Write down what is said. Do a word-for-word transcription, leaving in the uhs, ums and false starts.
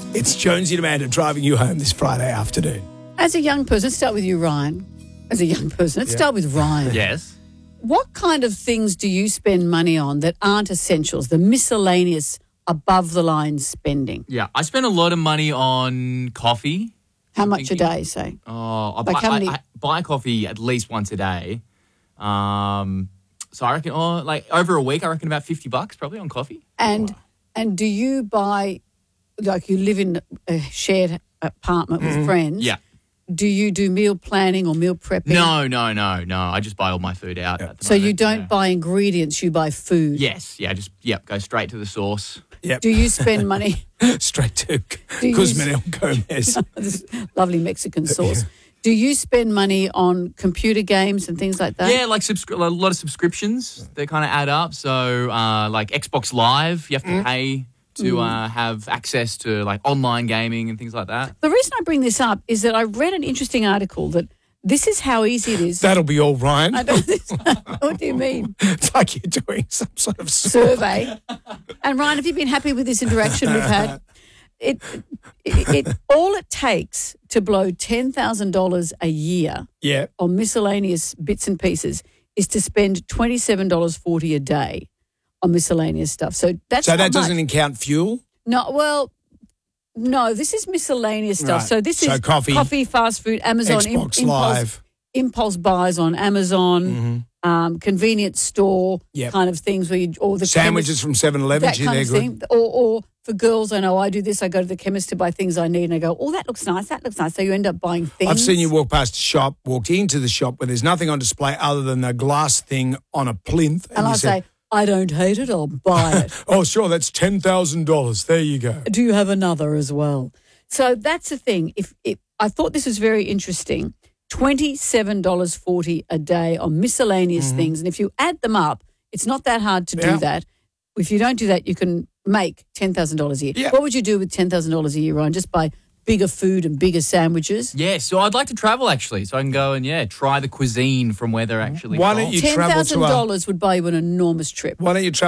It's Jonesy and Amanda driving you home this Friday afternoon. As a young person, let's start with you, Ryan. As a young person, let's yeah. start with Ryan. Yes. What kind of things do you spend money on that aren't essentials, the miscellaneous above-the-line spending? Yeah, I spend a lot of money on coffee. How much thinking, a day, say? Oh, I, like buy, how many? I, I buy coffee at least once a day. Um, so I reckon, oh, like over a week, I reckon about fifty bucks probably on coffee. And wow. and do you buy, like you live in a shared apartment with mm-hmm. friends? Yeah. Do you do meal planning or meal prepping? No, no, no, no. I just buy all my food out. Yep. At the so moment. you don't yeah. buy ingredients, you buy food? Yes, yeah, just yep, go straight to the source. Yep. Do you spend money? Straight to Guzman Gomez. This lovely Mexican sauce. Do you spend money on computer games and things like that? Yeah, like subscri- a lot of subscriptions. They kind of add up. So uh, like Xbox Live, you have to mm. pay to mm. uh, have access to like online gaming and things like that. The reason I bring this up is that I read an interesting article that this is how easy it is. That'll be all, Ryan. I don't, what do you mean? It's like you're doing some sort of survey. And Ryan, have you been happy with this interaction we've had? It, it, it all it takes to blow ten thousand dollars a year yeah. on miscellaneous bits and pieces is to spend twenty-seven dollars forty a day on miscellaneous stuff. So that's so that much. doesn't count fuel? No, well, no, this is miscellaneous stuff. Right. So this so is coffee, coffee, fast food, Amazon, Xbox im- Live. Impulse, impulse buys on Amazon, mm-hmm. um, convenience store yep. kind of things where you or the sandwiches chemist, from seven eleven. that kind of thing. Or, or for girls, I know I do this. I go to the chemist to buy things I need, and I go, "Oh, that looks nice. That looks nice." So you end up buying things. I've seen you walk past a shop, walked into the shop where there's nothing on display other than the glass thing on a plinth, and, and I say, "I don't hate it. I'll buy it." Oh, sure, that's ten thousand dollars. There you go. Do you have another as well? So that's the thing. If, if I thought this was very interesting, twenty-seven dollars forty a day on miscellaneous mm-hmm. things, and if you add them up, it's not that hard to yeah. do that. If you don't do that, you can make ten thousand dollars a year. Yeah. What would you do with ten thousand dollars a year, Ryan? Just buy bigger food and bigger sandwiches? Yeah, so I'd like to travel, actually, so I can go and, yeah, try the cuisine from where they're actually Why from. don't you travel to ten thousand dollars would buy you an enormous trip. Why don't you travel